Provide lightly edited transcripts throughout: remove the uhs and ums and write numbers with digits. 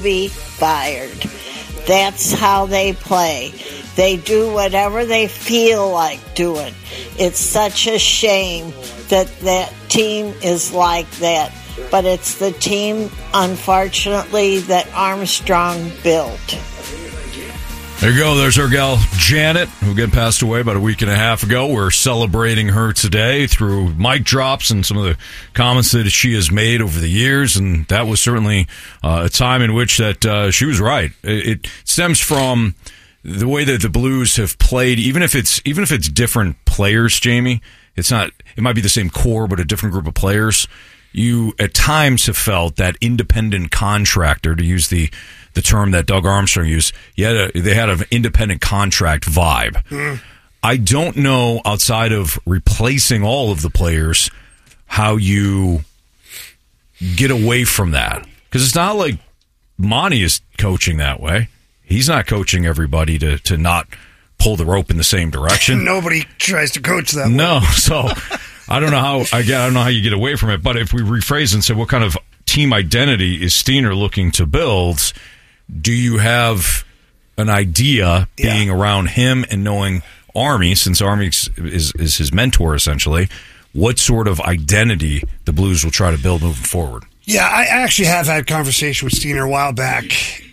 be fired. That's how they play. They do whatever they feel like doing. It's such a shame that that team is like that. But it's the team, unfortunately, that Armstrong built. There you go. There's our gal, Janet, who passed away about a week and a half ago. We're celebrating her today through mic drops and some of the comments that she has made over the years. And that was certainly a time in which that she was right. It stems from the way that the Blues have played, even if it's different players, Jamie. It might be the same core, but a different group of players. You at times have felt that independent contractor, to use the term that Doug Armstrong used, they had an independent contract vibe. I don't know, outside of replacing all of the players, how you get away from that. Because it's not like Monty is coaching that way. He's not coaching everybody to not pull the rope in the same direction. Nobody tries to coach that way. No, so I don't know how you get away from it. But if we rephrase and say, what kind of team identity is Steiner looking to build? Do you have an idea, being around him and knowing Army, since Army is his mentor essentially, what sort of identity the Blues will try to build moving forward? Yeah, I actually have had a conversation with Steiner a while back.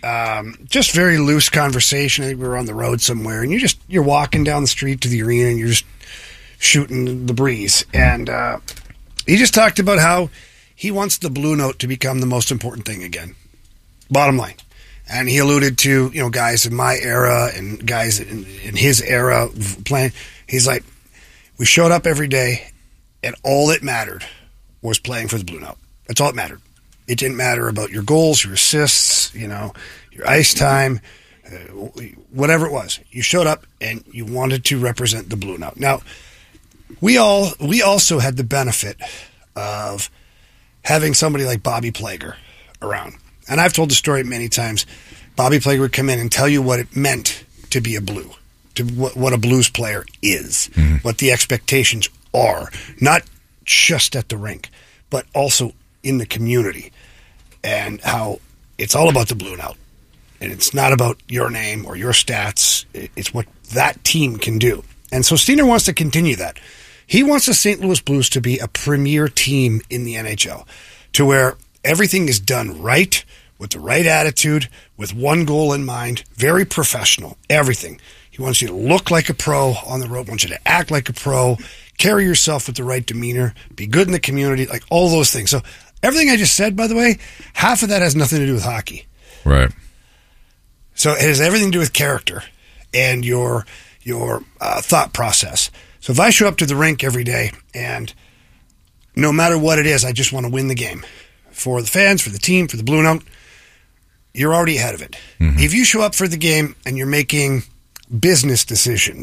Just very loose conversation. I think we were on the road somewhere, and you're walking down the street to the arena, and you're just shooting the breeze. And he just talked about how he wants the Blue Note to become the most important thing again. Bottom line. And he alluded to, guys in my era and guys in his era playing. He's like, we showed up every day, and all that mattered was playing for the Blue Note. That's all that mattered. It didn't matter about your goals, your assists, your ice time, whatever it was. You showed up and you wanted to represent the Blue Note. Now, we also had the benefit of having somebody like Bobby Plager around. And I've told the story many times. Bobby Plager would come in and tell you what it meant to be a Blue, to what a Blues player is, what the expectations are, not just at the rink, but also in the community, and how it's all about the Blue Note. And it's not about your name or your stats. It's what that team can do. And so Steiner wants to continue that. He wants the St. Louis Blues to be a premier team in the NHL, to where everything is done right, with the right attitude, with one goal in mind, very professional, everything. He wants you to look like a pro on the road, wants you to act like a pro, carry yourself with the right demeanor, be good in the community, like all those things. So everything I just said, by the way, half of that has nothing to do with hockey. Right. So it has everything to do with character and your thought process. So if I show up to the rink every day and no matter what it is, I just want to win the game for the fans, for the team, for the Blue Note, you're already ahead of it. If you show up for the game and you're making business decisions,